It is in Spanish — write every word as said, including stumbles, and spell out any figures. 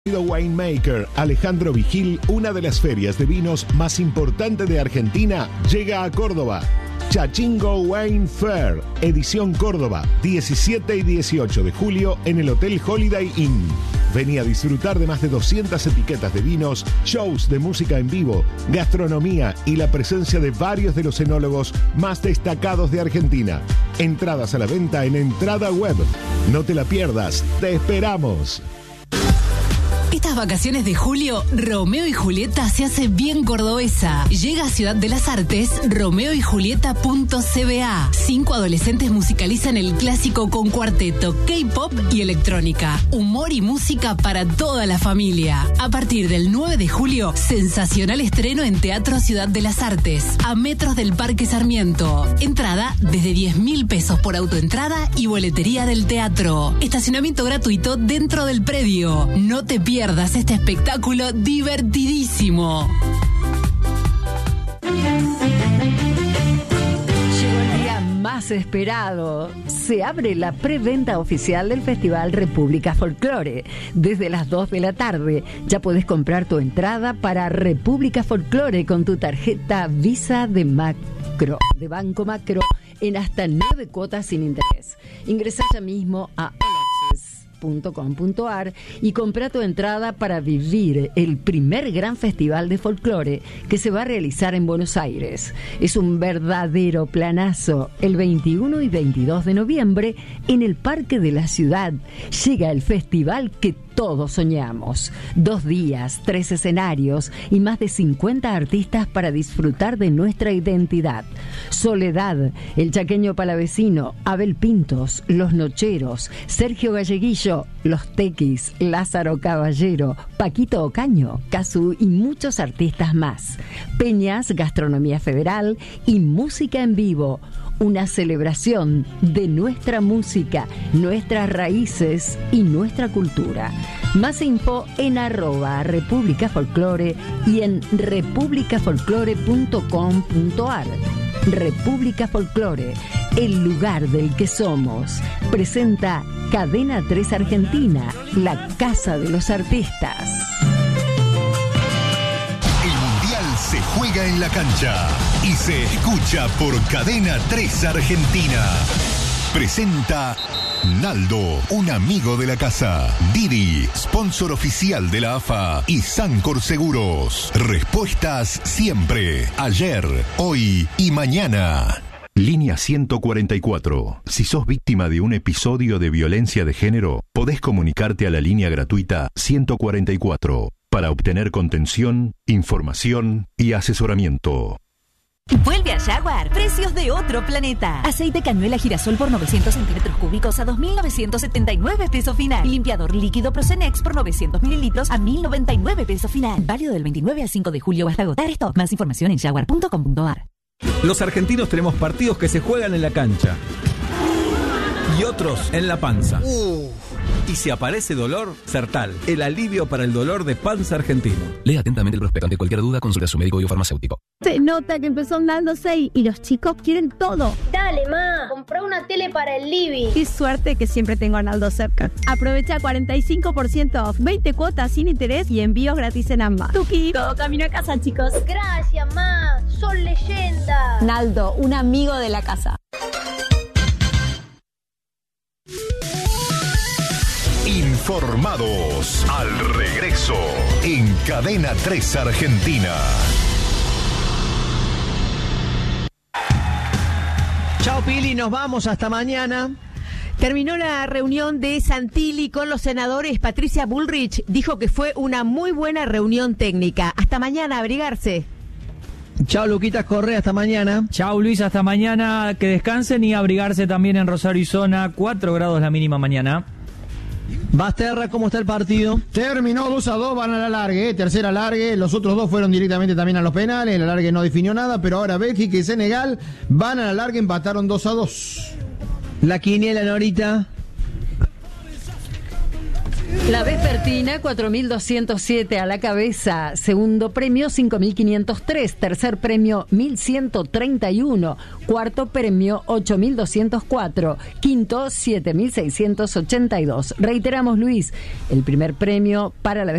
Winemaker Alejandro Vigil, una de las ferias de vinos más importantes de Argentina, llega a Córdoba. Chachingo Wine Fair, edición Córdoba, diecisiete y dieciocho de julio en el Hotel Holiday Inn. Vení a disfrutar de más de doscientas etiquetas de vinos, shows de música en vivo, gastronomía y la presencia de varios de los enólogos más destacados de Argentina. Entradas a la venta en Entrada Web. No te la pierdas, te esperamos. Estas vacaciones de julio, Romeo y Julieta se hace bien cordobesa. Llega a Ciudad de las Artes, romeo y julieta punto c b a. Cinco adolescentes musicalizan el clásico con cuarteto, K-pop y electrónica. Humor y música para toda la familia. A partir del nueve de julio, sensacional estreno en Teatro Ciudad de las Artes, a metros del Parque Sarmiento. Entrada desde diez mil pesos por autoentrada y boletería del teatro. Estacionamiento gratuito dentro del predio. No te pierdas este espectáculo divertidísimo. Llegó el día más esperado. Se abre la preventa oficial del Festival República Folklore. Desde las dos de la tarde ya puedes comprar tu entrada para República Folklore con tu tarjeta Visa de Macro, de Banco Macro, en hasta nueve cuotas sin interés. Ingresa ya mismo a punto com punto a r y compra tu entrada para vivir el primer gran festival de folclore que se va a realizar en Buenos Aires. Es un verdadero planazo. El veintiuno y veintidós de noviembre en el Parque de la Ciudad llega el festival que todos soñamos. Dos días, tres escenarios y más de cincuenta artistas para disfrutar de nuestra identidad. Soledad, El Chaqueño Palavecino, Abel Pintos, Los Nocheros, Sergio Galleguillo, Los Tequis, Lázaro Caballero, Paquito Ocaño, Cazú y muchos artistas más. Peñas, Gastronomía Federal y música en vivo. Una celebración de nuestra música, nuestras raíces y nuestra cultura. Más info en arroba República Folklore y en república folklore punto com punto a r. República Folklore, el lugar del que somos. Presenta Cadena tres Argentina, la casa de los artistas. Se juega en la cancha y se escucha por Cadena tres Argentina. Presenta Naldo, un amigo de la casa. Didi, sponsor oficial de la A F A y Sancor Seguros. Respuestas siempre, ayer, hoy y mañana. Línea ciento cuarenta y cuatro. Si sos víctima de un episodio de violencia de género, podés comunicarte a la línea gratuita ciento cuarenta y cuatro. Para obtener contención, información y asesoramiento. Vuelve a Jaguar, precios de otro planeta. Aceite cañuela girasol por novecientos centímetros cúbicos a dos mil novecientos setenta y nueve pesos final. Limpiador líquido Procenex por novecientos mililitros a mil noventa y nueve pesos final. Válido del veintinueve al cinco de julio hasta agotar esto. Más información en jaguar punto com punto a r. Los argentinos tenemos partidos que se juegan en la cancha y otros en la panza. Uh. Y si aparece dolor, Sertal, el alivio para el dolor de panza argentino. Lea atentamente el prospecto. Ante cualquier duda, consulte a su médico o farmacéutico. Se nota que empezó andando seis y los chicos quieren todo. Dale, ma, comprá una tele para el living. Qué suerte que siempre tengo a Arnaldo cerca. Aprovecha cuarenta y cinco por ciento off, veinte cuotas sin interés y envíos gratis en ambas. Tuki, todo camino a casa, chicos. Gracias, ma, son leyenda. Naldo, un amigo de la casa. Informados al regreso en Cadena tres Argentina. Chao Pili, nos vamos hasta mañana. Terminó la reunión de Santilli con los senadores. Patricia Bullrich dijo que fue una muy buena reunión técnica. Hasta mañana, abrigarse. Chao Luquitas Correa, hasta mañana. Chao Luis, hasta mañana. Que descansen y abrigarse también en Rosario y zona. cuatro grados la mínima mañana. Basterra, ¿cómo está el partido? Terminó dos a dos, van a la alargue, eh, tercera alargue, los otros dos fueron directamente también a los penales, el alargue no definió nada, pero ahora Bélgica y Senegal van a la alargue, empataron dos a dos. La quiniela, Norita. La vespertina, cuatro mil doscientos siete a la cabeza. Segundo premio, cinco mil quinientos tres. Tercer premio, mil ciento treinta y uno. Cuarto premio, ocho mil doscientos cuatro. Quinto, siete mil seiscientos ochenta y dos. Reiteramos, Luis, el primer premio para la